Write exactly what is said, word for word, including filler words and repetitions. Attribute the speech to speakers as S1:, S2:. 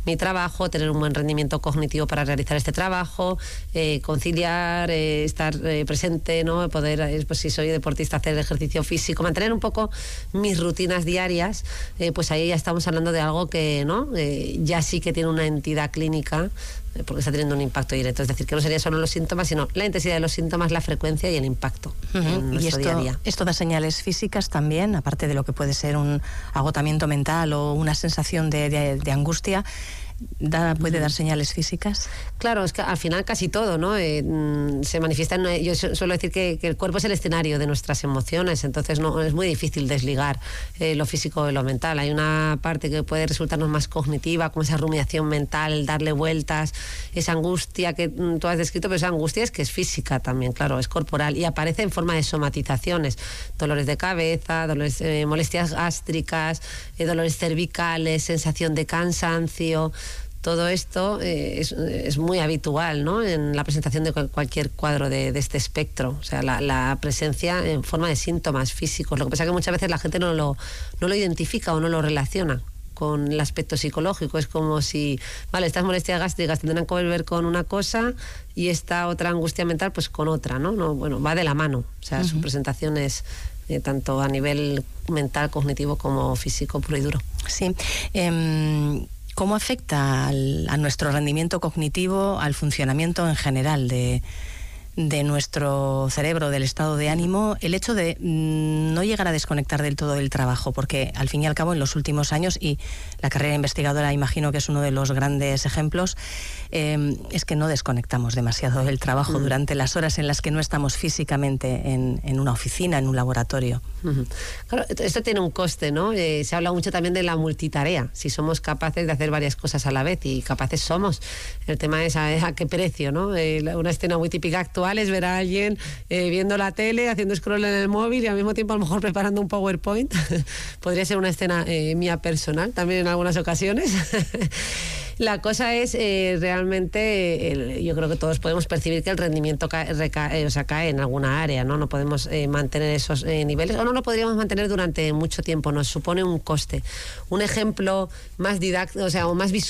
S1: mi trabajo, tener un buen rendimiento cognitivo para realizar este trabajo, eh, conciliar, eh, estar eh, presente, ¿no? Poder, eh, pues si soy deportista, hacer ejercicio físico, mantener un poco mis rutinas diarias, eh, pues ahí ya estamos hablando de algo que, ¿no? Eh, ya sí que tiene una entidad clínica, eh, porque está teniendo un impacto directo. Es decir, que no sería solo los síntomas, sino la intensidad de los síntomas, la frecuencia y el impacto uh-huh. en nuestro
S2: y esto,
S1: día a día.
S2: Esto da señales físicas también, aparte de lo que puede ser un agotamiento mental o una sensación de, de, de angustia. Da, ¿Puede dar señales físicas?
S1: Claro, es que al final casi todo, ¿no? Eh, se manifiesta en, yo suelo decir que, que el cuerpo es el escenario de nuestras emociones, entonces no es muy difícil desligar eh, lo físico de lo mental. Hay una parte que puede resultarnos más cognitiva, como esa rumiación mental, darle vueltas, esa angustia que mm, tú has descrito, pero esa angustia es que es física también, claro, es corporal y aparece en forma de somatizaciones, dolores de cabeza, dolores, eh, molestias gástricas, eh, dolores cervicales, sensación de cansancio. Todo esto eh, es, es muy habitual, ¿no? En la presentación de cualquier cuadro de, de este espectro. O sea, la, la presencia en forma de síntomas físicos. Lo que pasa es que muchas veces la gente no lo, no lo identifica o no lo relaciona con el aspecto psicológico. Es como si, vale, estas molestias gástricas tendrán que ver con una cosa y esta otra angustia mental pues con otra, ¿no? No, bueno, va de la mano. O sea, uh-huh. su presentación es eh, tanto a nivel mental, cognitivo como físico puro y duro.
S2: Sí. Eh... ¿Cómo afecta al, a nuestro rendimiento cognitivo, al funcionamiento en general de, de nuestro cerebro, del estado de ánimo, el hecho de mmm, no llegar a desconectar del todo del trabajo? Porque al fin y al cabo en los últimos años, y la carrera investigadora imagino que es uno de los grandes ejemplos, eh, es que no desconectamos demasiado del trabajo uh-huh. durante las horas en las que no estamos físicamente en, en una oficina, en un laboratorio.
S1: Uh-huh. Claro, esto tiene un coste, ¿no? Eh, se habla mucho también de la multitarea, si somos capaces de hacer varias cosas a la vez, y capaces somos. El tema es a, a qué precio, ¿no? Eh, una escena muy típica actual es ver a alguien eh, viendo la tele, haciendo scroll en el móvil y al mismo tiempo a lo mejor preparando un PowerPoint. Podría ser una escena eh, mía personal, también en algunas ocasiones. La cosa es eh, realmente, eh, yo creo que todos podemos percibir que el rendimiento cae, recae, o sea, cae en alguna área, ¿no? No podemos eh, mantener esos eh, niveles, o no lo podríamos mantener durante mucho tiempo, nos supone un coste. Un ejemplo más didáctico, o sea, o más visual